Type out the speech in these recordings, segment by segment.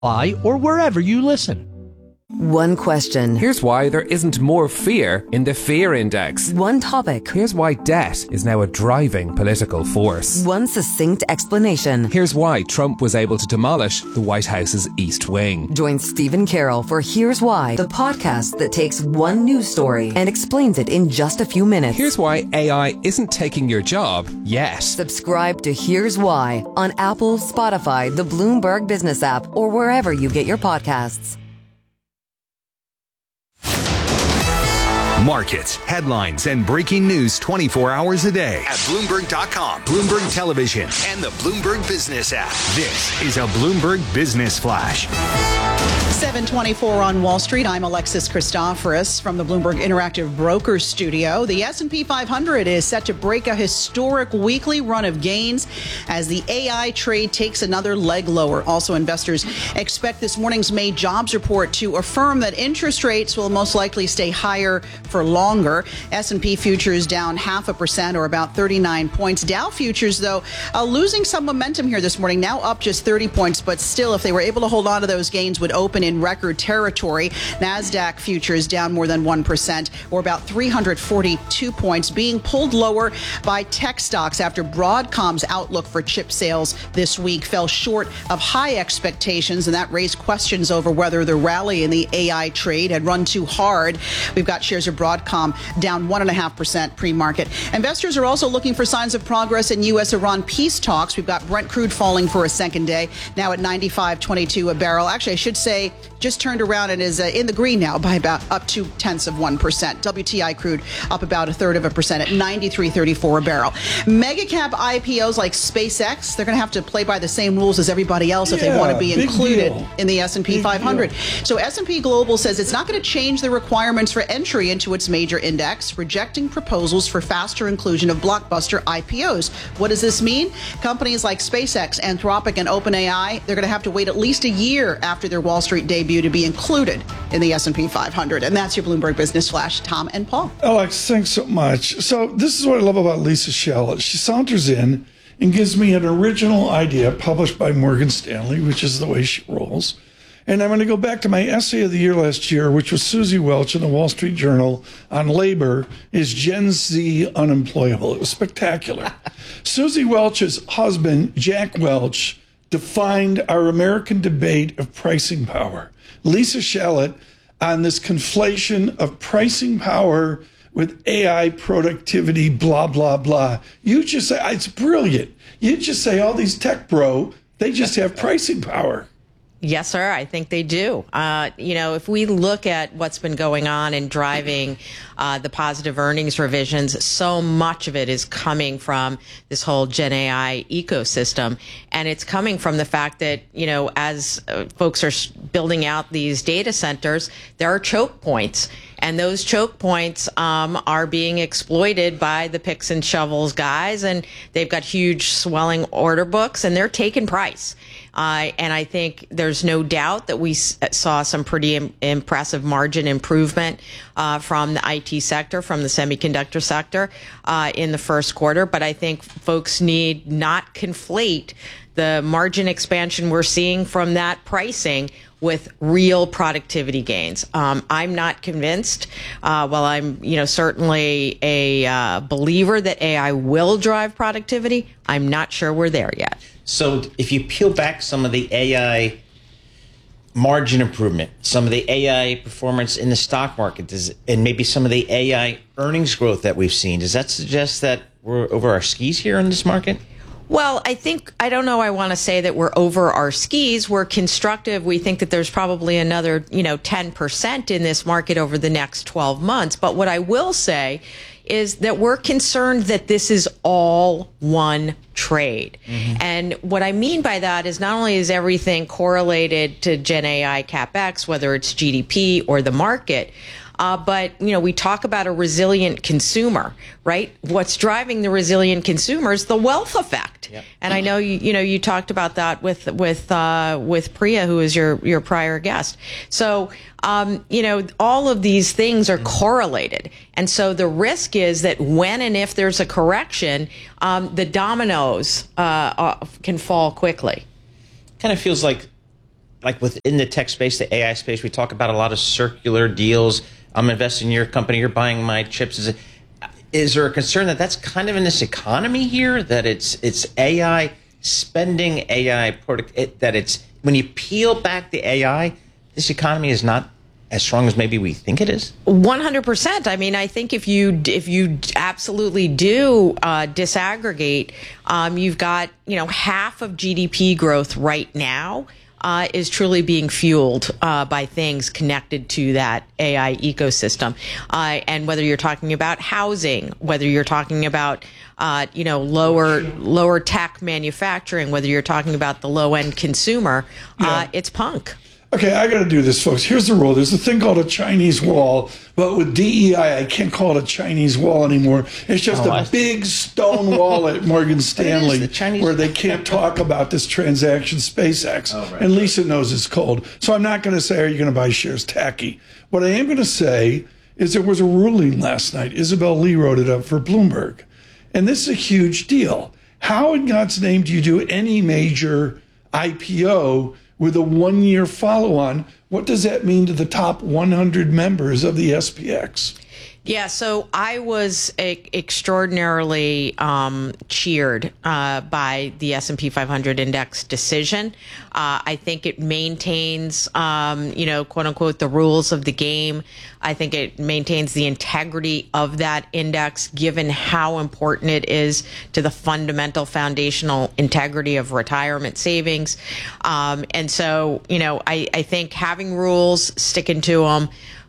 or wherever you listen. One question. Here's why there isn't more fear in the fear index. One topic. Here's why debt is now a driving political force. One succinct explanation. Here's why Trump was able to demolish the White House's East Wing. Join Stephen Carroll for Here's Why, the podcast that takes one news story and explains it in just a few minutes. Here's why AI isn't taking your job yet. Subscribe to Here's Why on Apple, Spotify, the Bloomberg Business app, or wherever you get your podcasts. Markets, headlines, and breaking news 24 hours a day at Bloomberg.com, Bloomberg Television, and the Bloomberg Business app. This is a Bloomberg Business Flash. 7:24 on Wall Street. I'm Alexis Christoforous from the Bloomberg Interactive Brokers Studio. The S&P 500 is set to break a historic weekly run of gains as the AI trade takes another leg lower. Also, investors expect this morning's May jobs report to affirm that interest rates will most likely stay higher for longer. S&P futures down 0.5% or about 39 points. Dow futures, though, losing some momentum here this morning, now up just 30 points, but still, if they were able to hold on to those gains, would open in record territory. NASDAQ futures down more than 1% or about 342 points, being pulled lower by tech stocks after Broadcom's outlook for chip sales this week fell short of high expectations, and that raised questions over whether the rally in the AI trade had run too hard. We've got shares of Broadcom down 1.5% pre-market. Investors are also looking for signs of progress in U.S.-Iran peace talks. We've got Brent crude falling for a second day, now at $95.22 a barrel. Actually, I should say just turned around and is in the green now by about up 0.2%. WTI crude up about 1/3% at $93.34 a barrel. Mega cap IPOs like SpaceX, they're going to have to play by the same rules as everybody else if they want to be included in the S&P 500. So S&P Global says it's not going to change the requirements for entry into its major index, rejecting proposals for faster inclusion of blockbuster IPOs. What does this mean? Companies like SpaceX, Anthropic, and OpenAI, they're going to have to wait at least a year after their Wall Street debut to be included in the S&P 500. And that's your Bloomberg Business Flash. Tom and Paul. Alex, thanks so much. So this is what I love about Lisa Shallett. She saunters in and gives me an original idea published by Morgan Stanley, which is the way she rolls. And I'm going to go back to my essay of the year last year, which was Susie Welch in the Wall Street Journal on labor. Is Gen Z unemployable? It was spectacular. Susie Welch's husband, Jack Welch, defined our American debate of pricing power. Lisa Shallett on this conflation of pricing power with AI productivity, blah, blah, blah. You just say, it's brilliant. You just say all these tech bro, they just have pricing power. Yes, sir. I think they do. If we look at what's been going on and driving the positive earnings revisions, so much of it is coming from this whole Gen AI ecosystem. And it's coming from the fact that, as folks are building out these data centers, there are choke points. And those choke points are being exploited by the picks and shovels guys. And they've got huge swelling order books and they're taking price. And I think there's no doubt that we saw some pretty impressive margin improvement from the IT sector, from the semiconductor sector in the first quarter. But I think folks need not conflate the margin expansion we're seeing from that pricing with real productivity gains. I'm not convinced. While I'm, certainly a believer that AI will drive productivity, I'm not sure we're there yet. So if you peel back some of the AI margin improvement, some of the AI performance in the stock market, and maybe some of the AI earnings growth that we've seen, does that suggest that we're over our skis here in this market? Well, I don't know. I want to say that we're over our skis. We're constructive. We think that there's probably another, 10% in this market over the next 12 months. But what I will say is that we're concerned that this is all one trade. Mm-hmm. And what I mean by that is not only is everything correlated to Gen AI CapEx, whether it's GDP or the market, but, we talk about a resilient consumer, right? What's driving the resilient consumer is the wealth effect. Yep. And I know, you talked about that with Priya, who is your prior guest. So, all of these things are correlated. And so the risk is that when and if there's a correction, the dominoes can fall quickly. Kind of feels like like within the tech space, the AI space, we talk about a lot of circular deals. I'm investing in your company, you're buying my chips. Is there a concern that that's kind of in this economy here, that it's AI spending, AI product, that it's, when you peel back the AI, this economy is not as strong as maybe we think it is? 100%. I mean, I think if you absolutely do disaggregate, you've got, half of GDP growth right now is truly being fueled by things connected to that AI ecosystem. And whether you're talking about housing, whether you're talking about lower tech manufacturing, whether you're talking about the low end consumer, it's punk. Okay, I got to do this, folks. Here's the rule. There's a thing called a Chinese wall, but with DEI, I can't call it a Chinese wall anymore. It's just a big stone wall at Morgan Stanley where they can't talk about this transaction, SpaceX. And Lisa knows it's cold. So I'm not going to say, are you going to buy shares? Tacky. What I am going to say is there was a ruling last night. Isabel Lee wrote it up for Bloomberg. And this is a huge deal. How in God's name do you do any major IPO with a 1-year follow-on? What does that mean to the top 100 members of the SPX? Yeah, so I was extraordinarily cheered by the S&P 500 index decision. I think it maintains, quote unquote, the rules of the game. I think it maintains the integrity of that index, given how important it is to the fundamental foundational integrity of retirement savings. And so, I think having rules, sticking to them,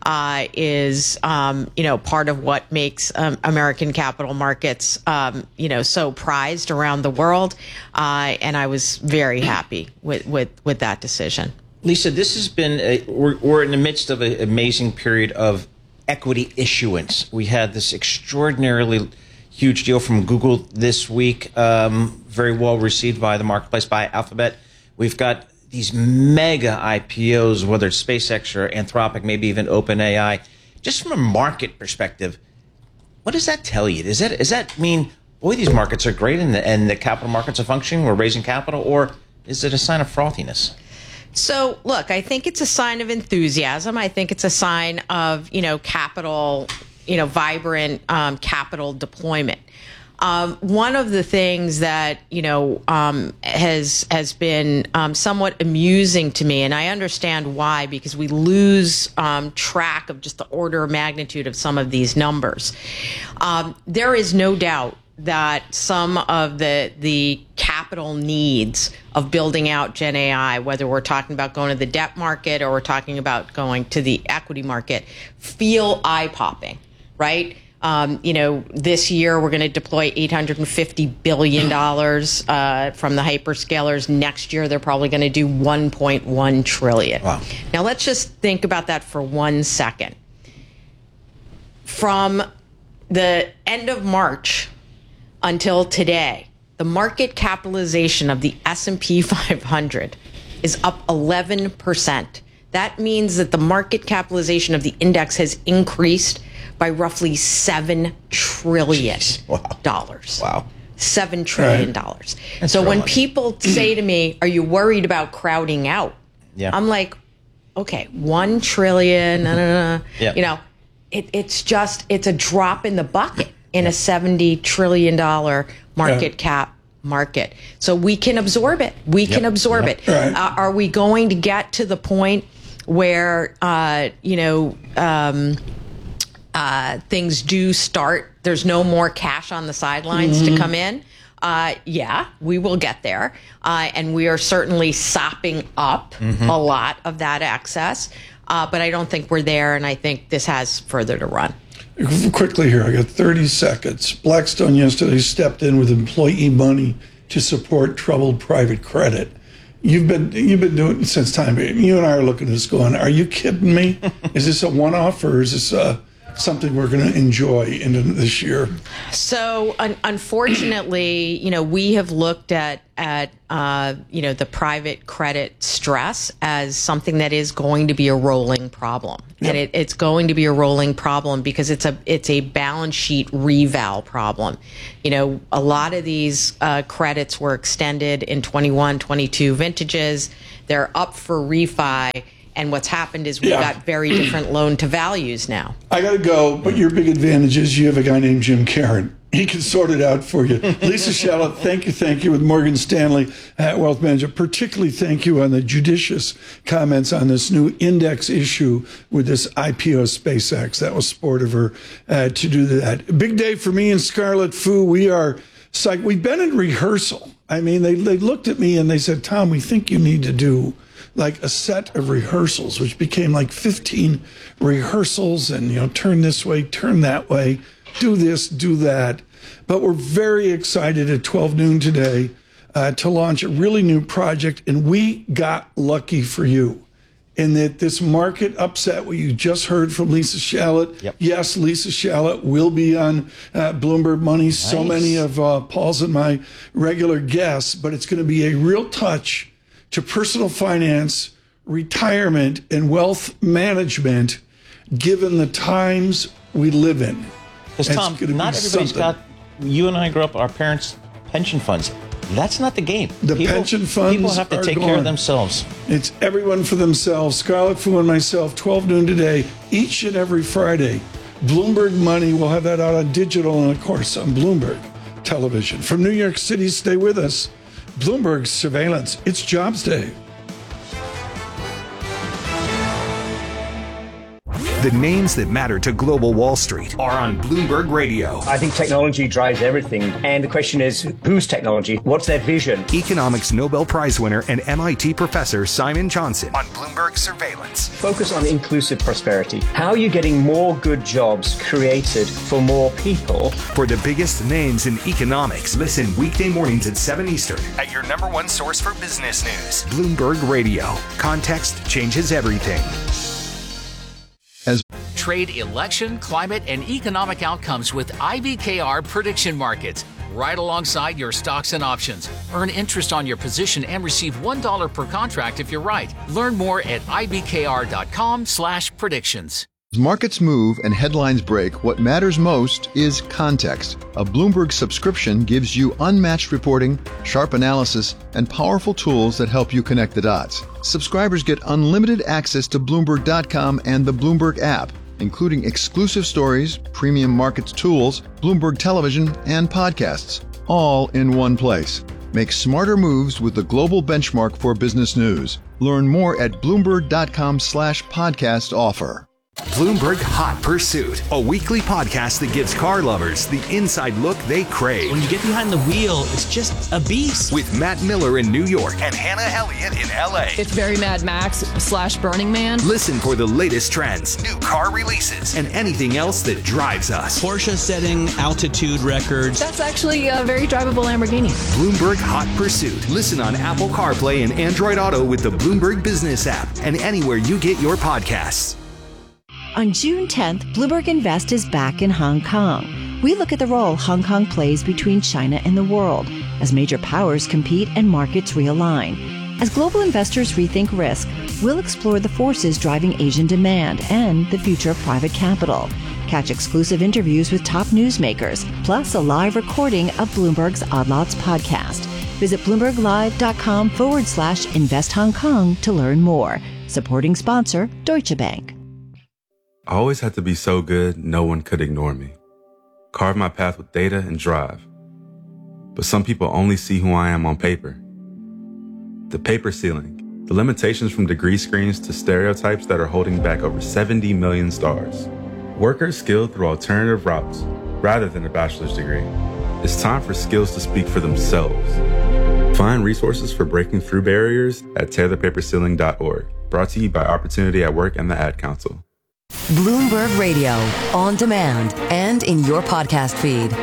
is part of what makes American capital markets so prized around the world, and I was very happy with that decision. Lisa, this has been we're in the midst of an amazing period of equity issuance. We had this extraordinarily huge deal from Google this week, very well received by the marketplace, by Alphabet. We've got these mega IPOs, whether it's SpaceX or Anthropic, maybe even OpenAI. Just from a market perspective, what does that tell you? Does that mean, boy, these markets are great and the capital markets are functioning, we're raising capital, or is it a sign of frothiness? So, look, I think it's a sign of enthusiasm. I think it's a sign of, capital, vibrant capital deployment. One of the things that, has been somewhat amusing to me, and I understand why, because we lose track of just the order of magnitude of some of these numbers. There is no doubt that some of the capital needs of building out Gen AI, whether we're talking about going to the debt market or we're talking about going to the equity market, feel eye-popping, right? This year we're going to deploy $850 billion from the hyperscalers. Next year they're probably going to do $1.1 trillion. Wow. Now let's just think about that for 1 second. From the end of March until today, the market capitalization of the S&P 500 is up 11%. That means that the market capitalization of the index has increased by roughly $7 trillion. Wow. $7 trillion. Right. So when people say to me, are you worried about crowding out? Yeah. I'm like, okay, 1 trillion, Yeah. It's a drop in the bucket in a $70 trillion market cap market. So we can absorb it. We can absorb it. Right. Are we going to get to the point where, things do start, there's no more cash on the sidelines to come in? Yeah, we will get there. And we are certainly sopping up a lot of that excess. But I don't think we're there, and I think this has further to run. Quickly here, I got 30 seconds. Blackstone yesterday stepped in with employee money to support troubled private credit. You've been doing it since time. You and I are looking at this going, are you kidding me? Is this a one-off or is this something we're going to enjoy into this year? So unfortunately, we have looked at the private credit stress as something that is going to be a rolling problem. Yep. And it's going to be a rolling problem because it's a balance sheet reval problem. A lot of these credits were extended in 21, 22 vintages. They're up for refi. And what's happened is we've got very different loan to values now. I got to go, but your big advantage is you have a guy named Jim Caron. He can sort it out for you. Lisa Shallot, thank you with Morgan Stanley at Wealth Management. Particularly thank you on the judicious comments on this new index issue with this IPO of SpaceX. That was sport of her to do that. Big day for me and Scarlett Fu. We are psyched. We've been in rehearsal. I mean, they looked at me and they said, Tom, we think you need to do like a set of rehearsals, which became like 15 rehearsals and, turn this way, turn that way, do this, do that. But we're very excited at 12 noon today to launch a really new project. And we got lucky for you in that this market upset, what you just heard from Lisa Shallot. Yep. Yes, Lisa Shallot will be on Bloomberg Money. Nice. So many of Paul's and my regular guests, but it's going to be a real touch to personal finance, retirement, and wealth management, given the times we live in. Because, Tom, not everybody's got, you and I grew up, our parents' pension funds. That's not the game. Pension funds people have to take care of themselves. It's everyone for themselves. Scarlett Fu and myself, 12 noon today, each and every Friday. Bloomberg Money, we'll have that out on digital and, of course, on Bloomberg Television. From New York City, stay with us. Bloomberg Surveillance. It's Jobs Day. The names that matter to global Wall Street are on Bloomberg Radio. I think technology drives everything. And the question is, whose technology? What's their vision? Economics Nobel Prize winner and MIT professor Simon Johnson on Bloomberg Surveillance. Focus on inclusive prosperity. How are you getting more good jobs created for more people? For the biggest names in economics, listen weekday mornings at 7 Eastern at your number one source for business news. Bloomberg Radio. Context changes everything. Trade election, climate, and economic outcomes with IBKR prediction markets. Right alongside your stocks and options. Earn interest on your position and receive $1 per contract if you're right. Learn more at ibkr.com/predictions. As markets move and headlines break, what matters most is context. A Bloomberg subscription gives you unmatched reporting, sharp analysis, and powerful tools that help you connect the dots. Subscribers get unlimited access to Bloomberg.com and the Bloomberg app, including exclusive stories, premium markets tools, Bloomberg television, and podcasts, all in one place. Make smarter moves with the global benchmark for business news. Learn more at Bloomberg.com/podcast offer. Bloomberg Hot Pursuit, a weekly podcast that gives car lovers the inside look they crave. When you get behind the wheel, it's just a beast. With Matt Miller in New York and Hannah Elliott in LA. It's very Mad Max / Burning Man. Listen for the latest trends, new car releases, and anything else that drives us. Porsche setting altitude records. That's actually a very drivable Lamborghini. Bloomberg Hot Pursuit. Listen on Apple CarPlay and Android Auto with the Bloomberg Business app and anywhere you get your podcasts. On June 10th, Bloomberg Invest is back in Hong Kong. We look at the role Hong Kong plays between China and the world as major powers compete and markets realign. As global investors rethink risk, we'll explore the forces driving Asian demand and the future of private capital. Catch exclusive interviews with top newsmakers, plus a live recording of Bloomberg's Odd Lots podcast. Visit BloombergLive.com/Invest Hong Kong to learn more. Supporting sponsor, Deutsche Bank. I always had to be so good, no one could ignore me. Carve my path with data and drive. But some people only see who I am on paper. The paper ceiling, the limitations from degree screens to stereotypes that are holding back over 70 million stars. Workers skilled through alternative routes, rather than a bachelor's degree. It's time for skills to speak for themselves. Find resources for breaking through barriers at tearthepaperceiling.org. Brought to you by Opportunity at Work and the Ad Council. Bloomberg Radio, on demand and in your podcast feed.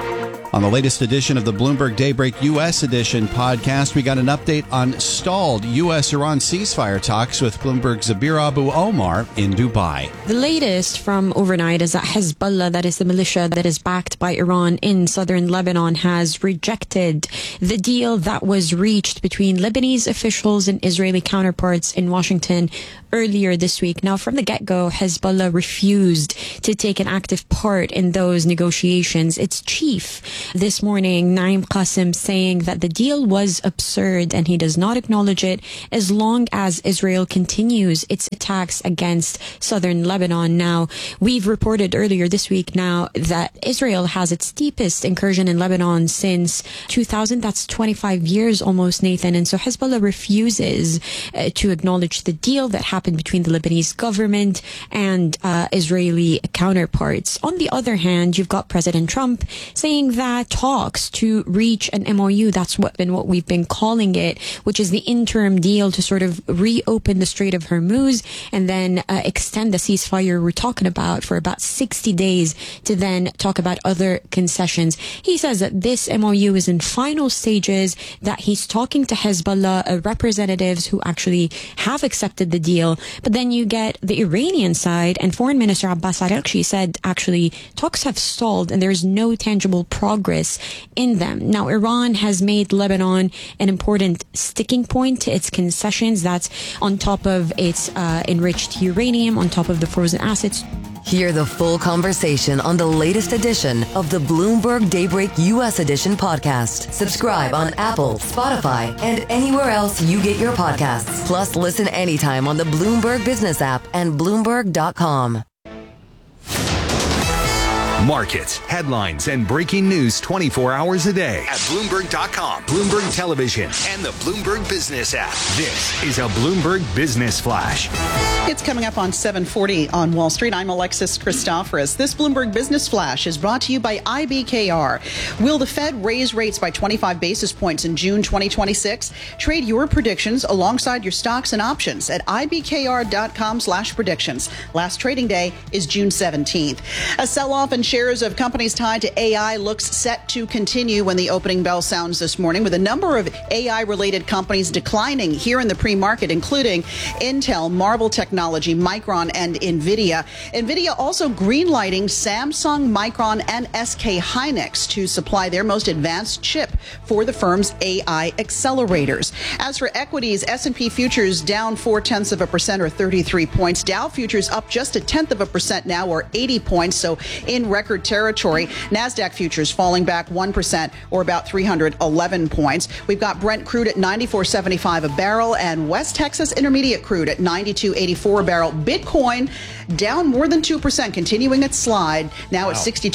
On the latest edition of the Bloomberg Daybreak U.S. edition podcast, we got an update on stalled U.S.-Iran ceasefire talks with Bloomberg's Zabir Abu Omar in Dubai. The latest from overnight is that Hezbollah, that is the militia that is backed by Iran in southern Lebanon, has rejected the deal that was reached between Lebanese officials and Israeli counterparts in Washington earlier this week. Now, from the get-go, Hezbollah refused to take an active part in those negotiations. Its chief this morning, Naim Qassem, saying that the deal was absurd and he does not acknowledge it as long as Israel continues its attacks against southern Lebanon. Now, we've reported earlier this week now that Israel has its deepest incursion in Lebanon since 2000. That's 25 years almost, Nathan. And so Hezbollah refuses to acknowledge the deal that happened between the Lebanese government and Israeli counterparts. On the other hand, you've got President Trump saying that talks to reach an MOU, that's what we've been calling it, which is the interim deal to sort of reopen the Strait of Hormuz and then extend the ceasefire we're talking about for about 60 days to then talk about other concessions. He says that this MOU is in final stages, that he's talking to Hezbollah representatives who actually have accepted the deal. But then you get the Iranian side, and Foreign Minister Abbas Araghchi said actually talks have stalled and there's no tangible progress in them. Now, Iran has made Lebanon an important sticking point to its concessions. That's on top of its enriched uranium, on top of the frozen assets. Hear the full conversation on the latest edition of the Bloomberg Daybreak U.S. edition podcast. Subscribe on Apple, Spotify, and anywhere else you get your podcasts. Plus, listen anytime on the Bloomberg Business app and Bloomberg.com. Markets, headlines, and breaking news 24 hours a day at Bloomberg.com, Bloomberg Television, and the Bloomberg Business app. This is a Bloomberg Business Flash. It's coming up on 7:40 on Wall Street. I'm Alexis Christoforous. This Bloomberg Business Flash is brought to you by IBKR. Will the Fed raise rates by 25 basis points in June 2026? Trade your predictions alongside your stocks and options at IBKR.com/predictions. Last trading day is June 17th. A sell-off in shares of companies tied to AI looks set to continue when the opening bell sounds this morning, with a number of AI-related companies declining here in the pre-market, including Intel, Marvell Technology, Micron, and NVIDIA. NVIDIA also greenlighting Samsung, Micron, and SK Hynix to supply their most advanced chip for the firm's AI accelerators. As for equities, S&P futures down 0.4% or 33 points. Dow futures up just 0.1% now, or 80 points, so in record territory. NASDAQ futures falling back 1% or about 311 points. We've got Brent crude at $94.75 a barrel and West Texas Intermediate crude at $92.84 a barrel. Bitcoin down more than 2%, continuing its slide, now at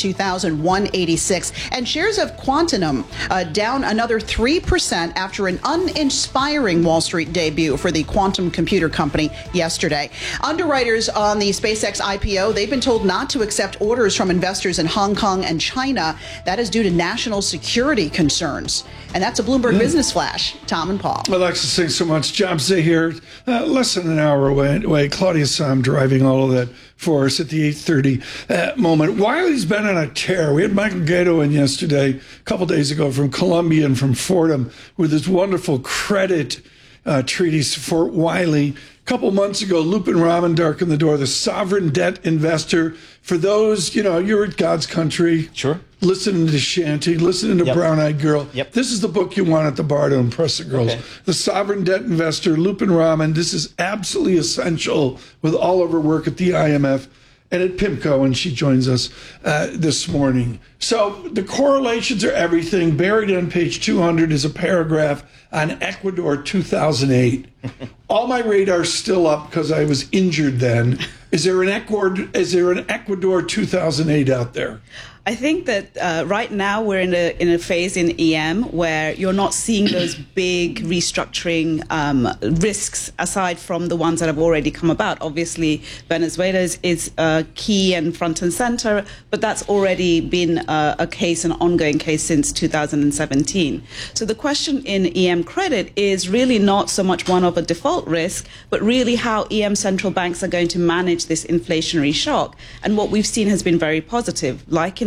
62,186. And shares of Quantum down another 3% after an uninspiring Wall Street debut for the quantum computer company yesterday. Underwriters on the SpaceX IPO, they've been told not to accept orders from investors in Hong Kong and China. That is due to national security concerns. And that's a Bloomberg Business Flash. Tom and Paul. Alexis, thanks so much. Jobs Day here, less than an hour away. Claudia Sam driving all of that for us at the 8:30 moment. Wiley's been on a tear. We had Michael Gato in yesterday, a couple days ago, from Columbia and from Fordham, with his wonderful credit treatise for Wiley. A couple months ago, Lupin Raman darkened the door, the sovereign debt investor. For those, you're at God's country. Sure. Listening to Shanty, listening to Brown Eyed Girl. This is the book you want at the bar to impress the girls. Okay. The Sovereign Debt Investor, Lupin Raman. This is absolutely essential with all of her work at the IMF and at PIMCO, and she joins us this morning. So the correlations are everything. Buried on page 200 is a paragraph on Ecuador 2008. All my radar's still up because I was injured then. Is there an Ecuador 2008 out there? I think that right now we're in a phase in EM where you're not seeing those big restructuring risks aside from the ones that have already come about. Obviously, Venezuela is key and front and center, but that's already been a case, an ongoing case since 2017. So the question in EM credit is really not so much one of a default risk, but really how EM central banks are going to manage this inflationary shock. And what we've seen has been very positive, like in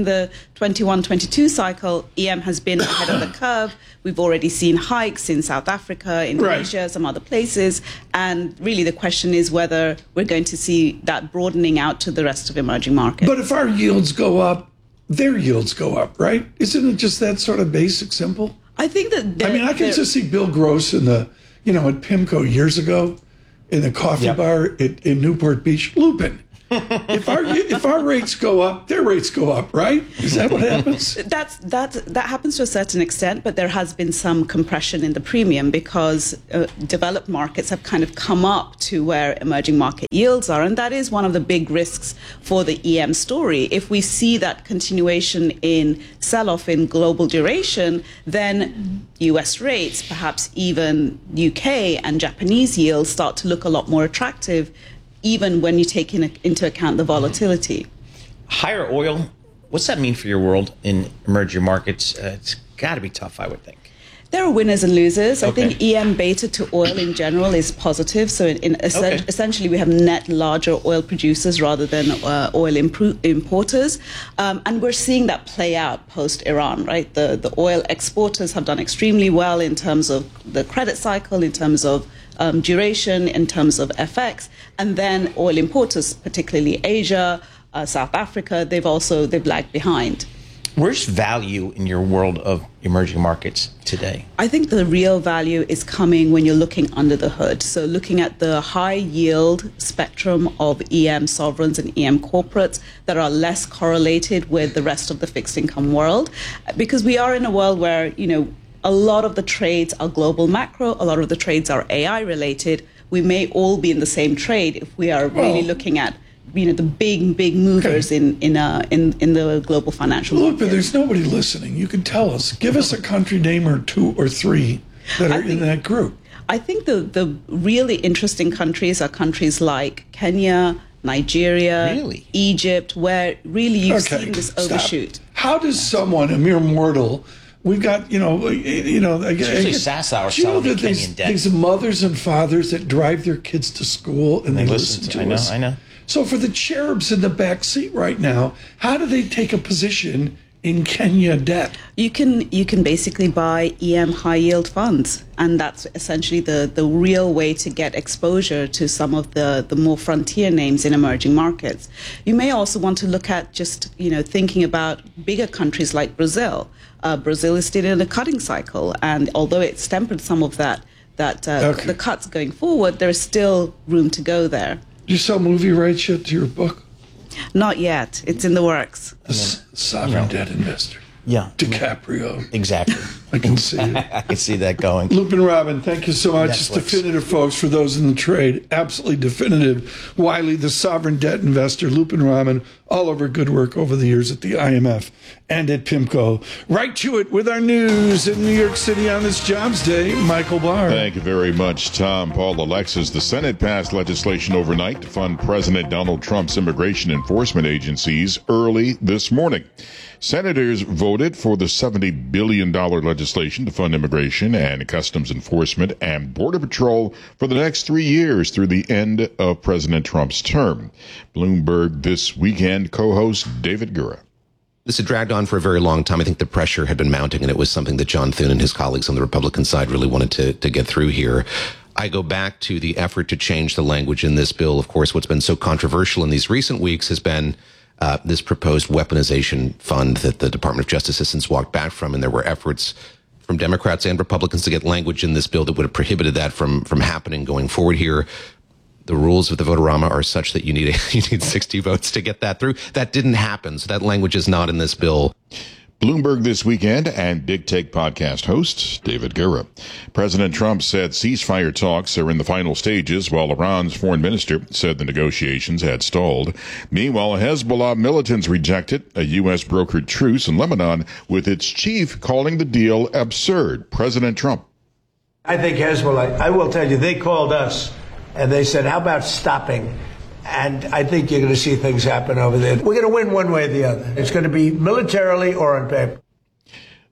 the 21-22 cycle, EM has been ahead of the curve. We've already seen hikes in South Africa, Indonesia, some other places. And really the question is whether we're going to see that broadening out to the rest of emerging markets. But if our yields go up, their yields go up, right? Isn't it just that sort of basic simple? I think that... I can just see Bill Gross at PIMCO years ago in the coffee bar in Newport Beach, Lupin. If our rates go up, their rates go up, right? Is that what happens? That happens to a certain extent, but there has been some compression in the premium because developed markets have kind of come up to where emerging market yields are, and that is one of the big risks for the EM story. If we see that continuation in sell-off in global duration, then US rates, perhaps even UK and Japanese yields start to look a lot more attractive, even when you take into account the volatility. Higher oil, what's that mean for your world in emerging markets? It's got to be tough, I would think. There are winners and losers. I think EM beta to oil in general is positive. So essentially we have net larger oil producers rather than oil importers. And we're seeing that play out post-Iran, right? The oil exporters have done extremely well in terms of the credit cycle, in terms of duration, in terms of FX, and then oil importers, particularly Asia, South Africa, they've lagged behind. Where's value in your world of emerging markets today? I think the real value is coming when you're looking under the hood. So looking at the high yield spectrum of EM sovereigns and EM corporates that are less correlated with the rest of the fixed income world, because we are in a world where, a lot of the trades are global macro, a lot of the trades are AI related. We may all be in the same trade if we are really looking at the big movers in the global financial market. Look, but there's nobody listening. You can tell us. Give us a country name or two or three that are in that group. I think the really interesting countries are countries like Kenya, Nigeria, Egypt, where really you've seen this overshoot. How does someone, a mere mortal, we've got, Sassower selling Kenyan debt. These mothers and fathers that drive their kids to school and they listen to us. I know. So for the cherubs in the back seat right now, how do they take a position in Kenya debt? You can basically buy EM high yield funds, and that's essentially the real way to get exposure to some of the more frontier names in emerging markets. You may also want to look at just thinking about bigger countries like Brazil. Brazil is still in a cutting cycle, and although it's tempered some of the cuts going forward, there is still room to go there. Do you sell movie rights yet to your book? Not yet. It's in the works. Sovereign debt investor. Yeah. DiCaprio. Exactly. I can see it. I can see that going. Lupin Robin, thank you so much. It's definitive, folks, for those in the trade. Absolutely definitive. Wiley, the sovereign debt investor. Lupin Robin, all over good work over the years at the IMF and at PIMCO. Right to it with our news in New York City on this Jobs Day. Michael Barr. Thank you very much, Tom. Paul Alexis. The Senate passed legislation overnight to fund President Donald Trump's immigration enforcement agencies early this morning. Senators voted for the $70 billion legislation to fund immigration and customs enforcement and Border Patrol for the next 3 years through the end of President Trump's term. Bloomberg This Weekend co-host David Gura. This had dragged on for a very long time. I think the pressure had been mounting, and it was something that John Thune and his colleagues on the Republican side really wanted to get through here. I go back to the effort to change the language in this bill. Of course, what's been so controversial in these recent weeks has been this proposed weaponization fund that the Department of Justice has since walked back from, and there were efforts from Democrats and Republicans to get language in this bill that would have prohibited that from happening going forward here. The rules of the Votorama are such that you need 60 votes to get that through. That didn't happen, so that language is not in this bill. Bloomberg This Weekend and Big Take podcast host David Gura. President Trump said ceasefire talks are in the final stages, while Iran's foreign minister said the negotiations had stalled. Meanwhile, Hezbollah militants rejected a U.S. brokered truce in Lebanon, with its chief calling the deal absurd. President Trump. I think Hezbollah, I will tell you, they called us and they said, how about stopping? And I think you're going to see things happen over there. We're going to win one way or the other. It's going to be militarily or on paper.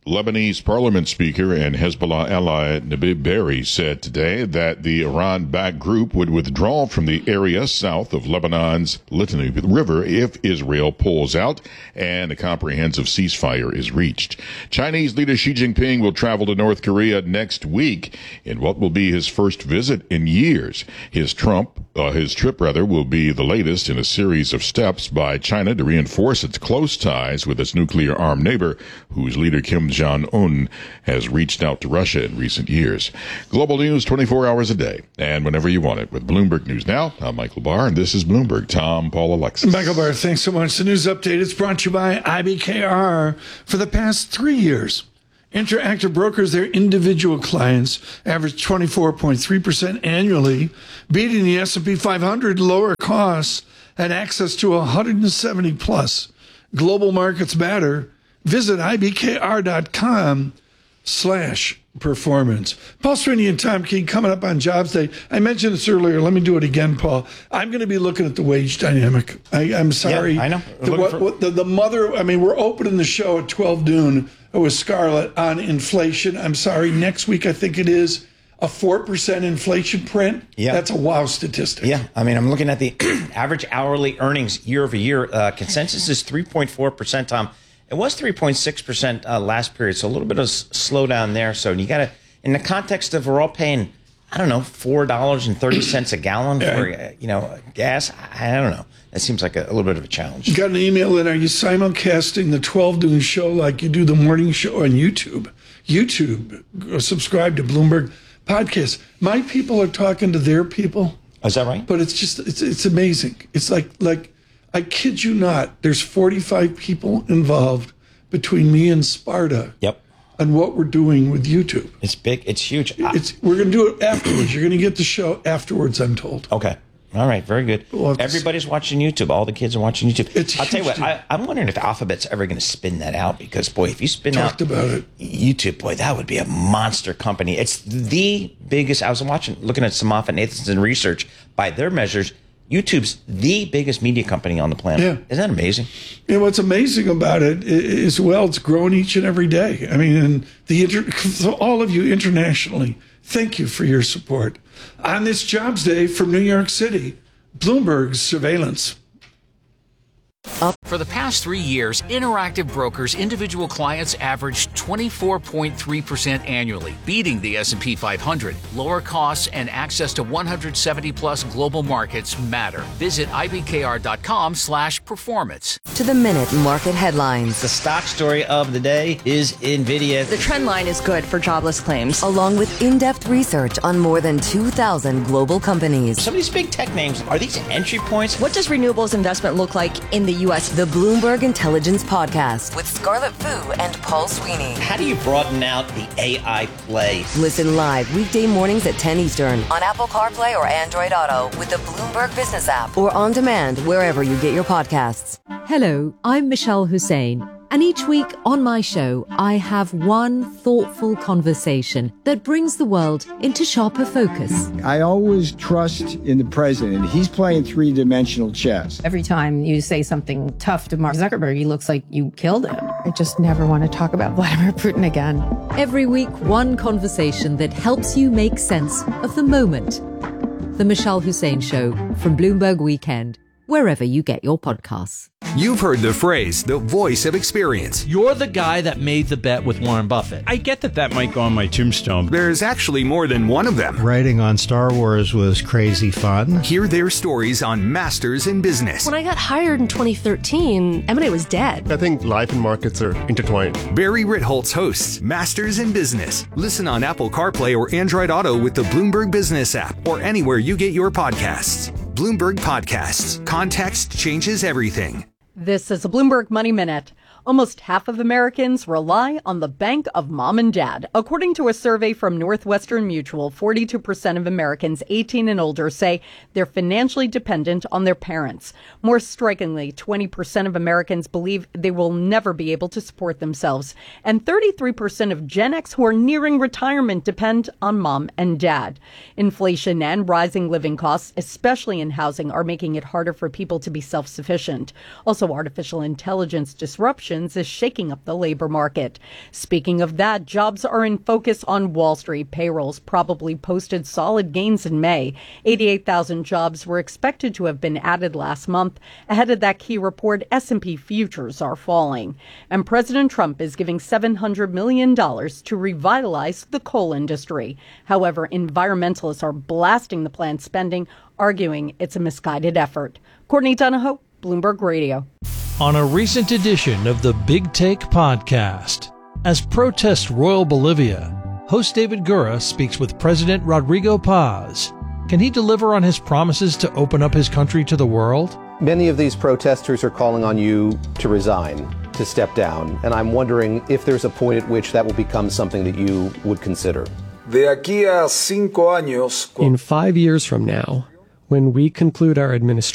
Lebanese parliament speaker and Hezbollah ally Nabih Berri said today that the Iran-backed group would withdraw from the area south of Lebanon's Litani River if Israel pulls out and a comprehensive ceasefire is reached. Chinese leader Xi Jinping will travel to North Korea next week in what will be his first visit in years. His trip will be the latest in a series of steps by China to reinforce its close ties with its nuclear-armed neighbor, whose leader Kim Jong-un has reached out to Russia in recent years. Global news 24 hours a day and whenever you want it with Bloomberg News Now. I'm Michael Barr, and this is Bloomberg. Tom, Paul, Alexis. Michael Barr, thanks so much. The news update is brought to you by IBKR. For the past 3 years, Interactive Brokers, their individual clients, averaged 24.3% annually, beating the S&P 500, lower costs, and access to 170 plus. Global markets matter. Visit ibkr.com/performance. Paul Sweeney and Tom King coming up on Jobs Day. I mentioned this earlier. Let me do it again, Paul. I'm going to be looking at the wage dynamic. I'm sorry. Yeah, I know. The mother, I mean, we're opening the show at 12 noon with Scarlett on inflation. I'm sorry. Next week, I think it is a 4% inflation print. Yeah. That's a wow statistic. Yeah. I mean, I'm looking at the average hourly earnings year over year. Consensus is 3.4%, Tom. It was 3.6% last period, so a little bit of slowdown there. So you got to, in the context of we're all paying, I don't know, $4.30 a gallon for gas. I don't know. That seems like a little bit of a challenge. You got an email in. Are you simulcasting the 12 noon show like you do the morning show on YouTube? Subscribe to Bloomberg Podcast. My people are talking to their people. Is that right? But it's just it's amazing. It's like. I kid you not, there's 45 people involved between me and Sparta. Yep. On what we're doing with YouTube. It's big. It's huge. We're going to do it afterwards. You're going to get the show afterwards, I'm told. Okay. All right. Very good. Everybody's watching YouTube. All the kids are watching YouTube. I'll tell you what, I'm wondering if Alphabet's ever going to spin that out because, boy, if you spin out YouTube, boy, that would be a monster company. It's the biggest. I was looking at some Moffett-Nathanson research. By their measures, YouTube's the biggest media company on the planet. Yeah. Isn't that amazing? And what's amazing about it is, well, it's growing each and every day. I mean, and so all of you internationally, thank you for your support. On this Jobs Day from New York City, Bloomberg's surveillance. For the past 3 years, Interactive Brokers' individual clients averaged 24.3% annually, beating the S&P 500. Lower costs and access to 170-plus global markets matter. Visit ibkr.com/performance. To the minute market headlines. The stock story of the day is NVIDIA. The trend line is good for jobless claims. Along with in-depth research on more than 2,000 global companies. Some of these big tech names, are these entry points? What does renewables investment look like in the U.S.? The Bloomberg Intelligence Podcast with Scarlett Fu and Paul Sweeney. How do you broaden out the AI play? Listen live weekday mornings at 10 Eastern on Apple CarPlay or Android Auto with the Bloomberg Business app or on demand wherever you get your podcasts. Hello, I'm Michelle Hussein. And each week on my show, I have one thoughtful conversation that brings the world into sharper focus. I always trust in the president. He's playing three-dimensional chess. Every time you say something tough to Mark Zuckerberg, he looks like you killed him. I just never want to talk about Vladimir Putin again. Every week, one conversation that helps you make sense of the moment. The Michelle Hussein Show from Bloomberg Weekend, wherever you get your podcasts. You've heard the phrase, the voice of experience. You're the guy that made the bet with Warren Buffett. I get that might go on my tombstone. There's actually more than one of them. Writing on Star Wars was crazy fun. Hear their stories on Masters in Business. When I got hired in 2013, M&A was dead. I think life and markets are intertwined. Barry Ritholtz hosts Masters in Business. Listen on Apple CarPlay or Android Auto with the Bloomberg Business app or anywhere you get your podcasts. Bloomberg Podcasts. Context changes everything. This is a Bloomberg Money Minute. Almost half of Americans rely on the bank of mom and dad. According to a survey from Northwestern Mutual, 42% of Americans 18 and older say they're financially dependent on their parents. More strikingly, 20% of Americans believe they will never be able to support themselves. And 33% of Gen X who are nearing retirement depend on mom and dad. Inflation and rising living costs, especially in housing, are making it harder for people to be self-sufficient. Also, artificial intelligence disruption elections is shaking up the labor market. Speaking of that, jobs are in focus on Wall Street. Payrolls probably posted solid gains in May. 88,000 jobs were expected to have been added last month. Ahead of that key report, S&P futures are falling. And President Trump is giving $700 million to revitalize the coal industry. However, environmentalists are blasting the planned spending, arguing it's a misguided effort. Courtney Donahoe, Bloomberg Radio. On a recent edition of the Big Take podcast, as protests roil Bolivia, host David Gura speaks with President Rodrigo Paz. Can he deliver on his promises to open up his country to the world? Many of these protesters are calling on you to resign, to step down, and I'm wondering if there's a point at which that will become something that you would consider. In 5 years from now, when we conclude our administration,